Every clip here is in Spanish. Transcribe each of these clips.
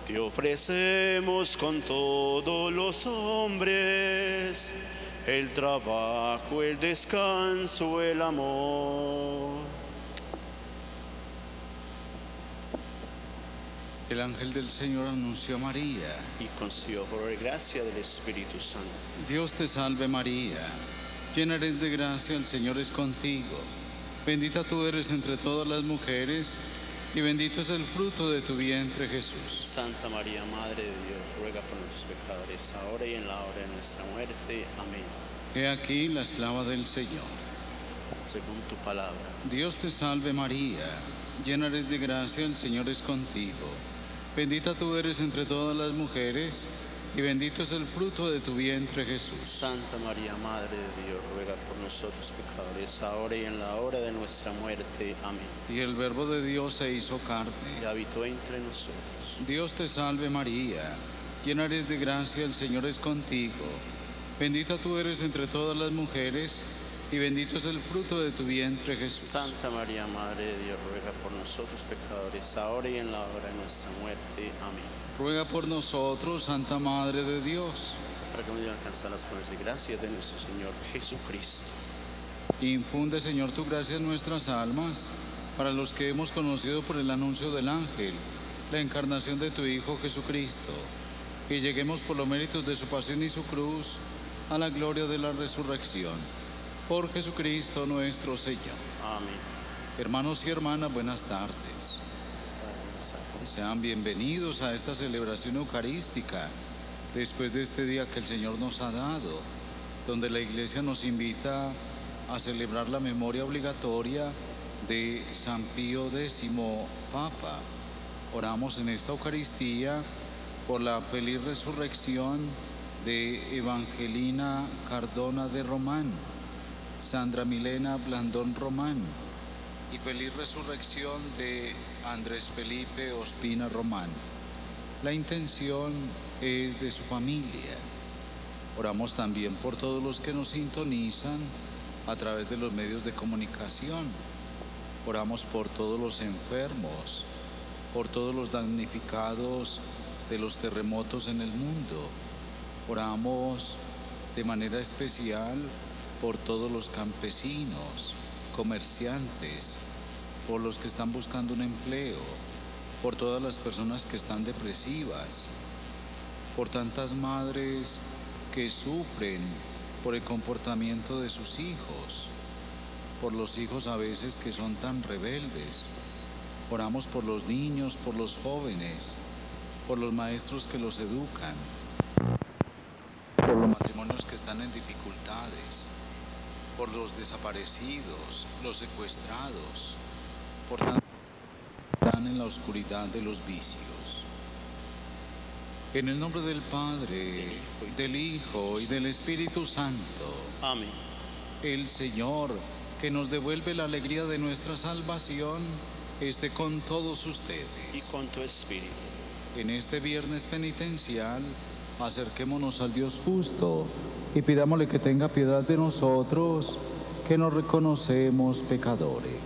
Te ofrecemos con todos los hombres el trabajo, el descanso, el amor. El ángel del Señor anunció a María. Y concibió por gracia del Espíritu Santo. Dios te salve María, llena eres de gracia, el Señor es contigo. Bendita tú eres entre todas las mujeres, y bendito es el fruto de tu vientre, Jesús. Santa María, Madre de Dios, ruega por nuestros pecadores, ahora y en la hora de nuestra muerte. Amén. He aquí la esclava del Señor. Según tu palabra. Dios te salve María, llena eres de gracia, el Señor es contigo. Bendita tú eres entre todas las mujeres, y bendito es el fruto de tu vientre, Jesús. Santa María, Madre de Dios, ruega por nosotros pecadores, ahora y en la hora de nuestra muerte. Amén. Y el Verbo de Dios se hizo carne. Y habitó entre nosotros. Dios te salve María, llena eres de gracia, el Señor es contigo. Bendita tú eres entre todas las mujeres, y bendito es el fruto de tu vientre, Jesús. Santa María, Madre de Dios, ruega por nosotros pecadores, ahora y en la hora de nuestra muerte. Amén. Ruega por nosotros, Santa Madre de Dios. Para que me alcanzar las promesas y gracias de nuestro Señor Jesucristo. Infunde, Señor, tu gracia en nuestras almas, para los que hemos conocido por el anuncio del ángel la encarnación de tu Hijo Jesucristo, y lleguemos por los méritos de su pasión y su cruz a la gloria de la resurrección. Por Jesucristo nuestro Señor. Amén. Hermanos y hermanas, buenas tardes. Sean bienvenidos a esta celebración eucarística, después de este día que el Señor nos ha dado, donde la Iglesia nos invita a celebrar la memoria obligatoria de San Pío X, Papa. Oramos en esta Eucaristía por la feliz resurrección de Evangelina Cardona de Román, Sandra Milena Blandón Román, y feliz resurrección de Andrés Felipe Ospina Román. La intención es de su familia. Oramos también por todos los que nos sintonizan a través de los medios de comunicación. Oramos por todos los enfermos, por todos los damnificados de los terremotos en el mundo. Oramos de manera especial por todos los campesinos, comerciantes, por los que están buscando un empleo, por todas las personas que están depresivas, por tantas madres que sufren por el comportamiento de sus hijos, por los hijos a veces que son tan rebeldes. Oramos por los niños, por los jóvenes, por los maestros que los educan, por los matrimonios que están en dificultades, por los desaparecidos, los secuestrados, por tantos que están en la oscuridad de los vicios. En el nombre del Padre, del Hijo y del Espíritu Santo. Amén. El Señor, que nos devuelve la alegría de nuestra salvación, esté con todos ustedes. Y con tu espíritu. En este viernes penitencial, acerquémonos al Dios justo y pidámosle que tenga piedad de nosotros, que nos reconocemos pecadores.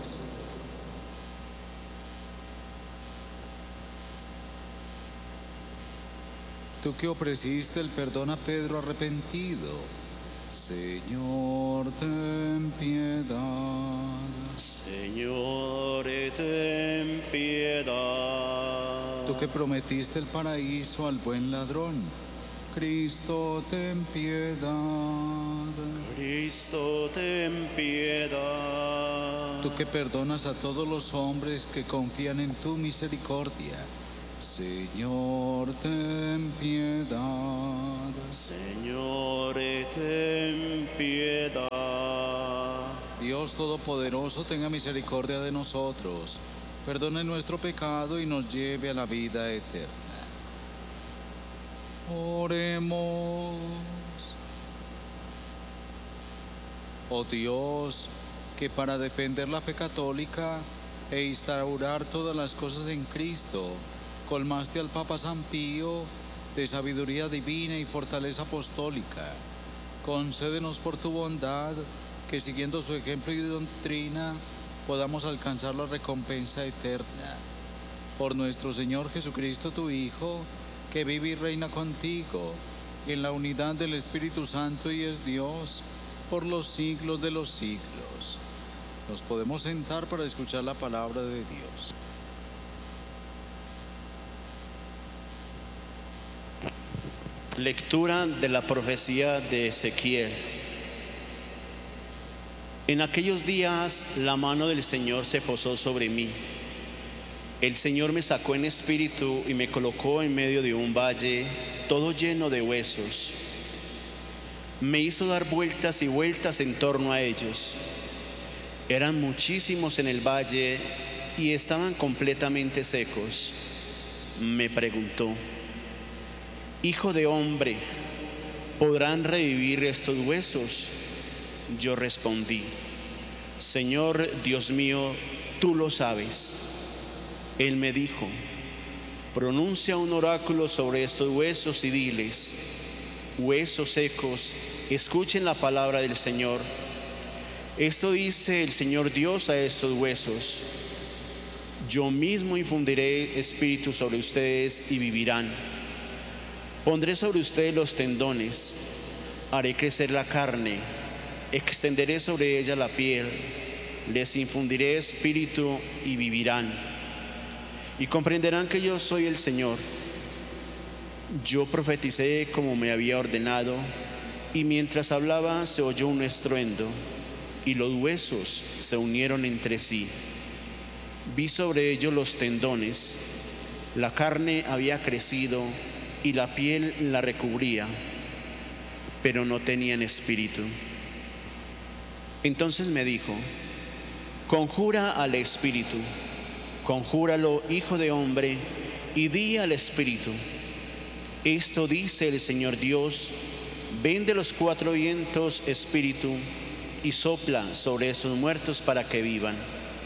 Tú que ofreciste el perdón a Pedro arrepentido, Señor, ten piedad. Señor, ten piedad. Tú que prometiste el paraíso al buen ladrón, Cristo, ten piedad. Cristo, ten piedad. Tú que perdonas a todos los hombres que confían en tu misericordia, Señor, ten piedad. Señor, ten piedad. Dios Todopoderoso, tenga misericordia de nosotros, perdone nuestro pecado y nos lleve a la vida eterna. Oremos. Oh Dios, que para defender la fe católica e instaurar todas las cosas en Cristo, colmaste al Papa San Pío de sabiduría divina y fortaleza apostólica. Concédenos por tu bondad que, siguiendo su ejemplo y doctrina, podamos alcanzar la recompensa eterna. por nuestro Señor Jesucristo, tu Hijo, que vive y reina contigo, en la unidad del Espíritu Santo y es Dios, por los siglos de los siglos. Nos podemos sentar para escuchar la palabra de Dios. Lectura de la profecía de Ezequiel. En aquellos días la mano del Señor se posó sobre mí. El Señor me sacó en espíritu y me colocó en medio de un valle todo lleno de huesos. Me hizo dar vueltas y vueltas en torno a ellos. Eran muchísimos en el valle y estaban completamente secos. Me preguntó: Hijo de hombre, ¿podrán revivir estos huesos? Yo respondí: Señor Dios mío, tú lo sabes. Él me dijo: pronuncia un oráculo sobre estos huesos y diles: huesos secos, escuchen la palabra del Señor. Esto dice el Señor Dios a estos huesos: yo mismo infundiré espíritu sobre ustedes y vivirán. Pondré sobre ustedes los tendones, haré crecer la carne, extenderé sobre ella la piel, les infundiré espíritu y vivirán. Y comprenderán que yo soy el Señor. Yo profeticé como me había ordenado, y mientras hablaba se oyó un estruendo, y los huesos se unieron entre sí. Vi sobre ellos los tendones, la carne había crecido y la piel la recubría, pero no tenían espíritu. Entonces me dijo: conjura al espíritu, conjúralo, hijo de hombre, y di al espíritu: esto dice el Señor Dios, ven de los cuatro vientos, espíritu, y sopla sobre estos muertos para que vivan.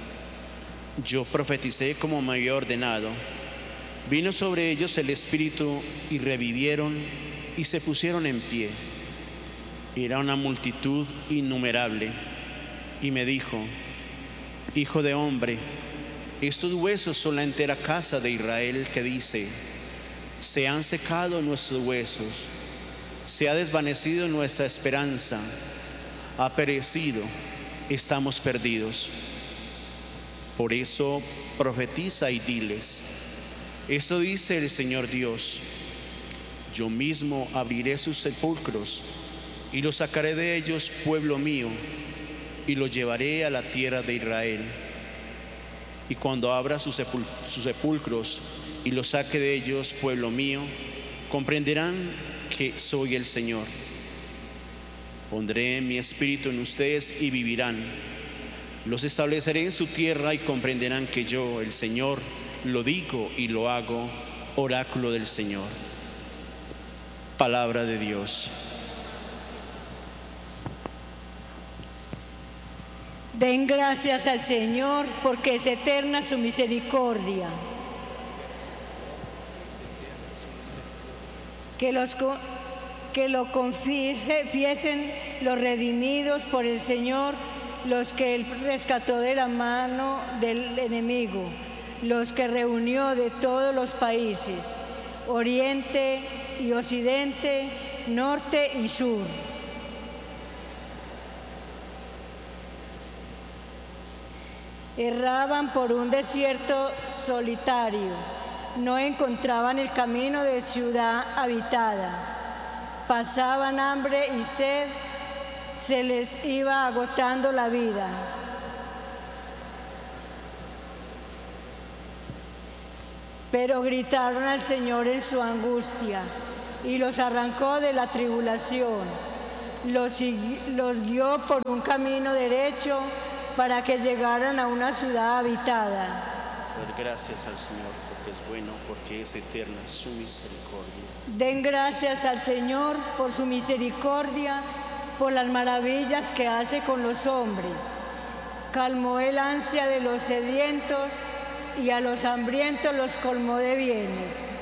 Yo profeticé como me había ordenado. Vino sobre ellos el espíritu y revivieron y se pusieron en pie. Era una multitud innumerable. Y me dijo: hijo de hombre, estos huesos son la entera casa de Israel, que dice: se han secado nuestros huesos, se ha desvanecido nuestra esperanza, ha perecido, estamos perdidos. Por eso profetiza y diles: esto dice el Señor Dios, yo mismo abriré sus sepulcros y los sacaré de ellos, pueblo mío, y los llevaré a la tierra de Israel. Y cuando abra sus sepulcros y los saque de ellos, pueblo mío, comprenderán que soy el Señor. Pondré mi espíritu en ustedes y vivirán. Los estableceré en su tierra y comprenderán que yo, el Señor, lo digo y lo hago. Oráculo del Señor. Palabra de Dios. Den gracias al Señor, porque es eterna su misericordia. Que lo confiesen los redimidos por el Señor, los que Él rescató de la mano del enemigo, los que reunió de todos los países, oriente y occidente, norte y sur. Erraban por un desierto solitario, no encontraban el camino de ciudad habitada, pasaban hambre y sed, se les iba agotando la vida. Pero gritaron al Señor en su angustia y los arrancó de la tribulación, los guió por un camino derecho para que llegaran a una ciudad habitada. Dad gracias al Señor, porque es bueno, porque es eterna su misericordia. Den gracias al Señor por su misericordia, por las maravillas que hace con los hombres. Calmó el ansia de los sedientos y a los hambrientos los colmó de bienes.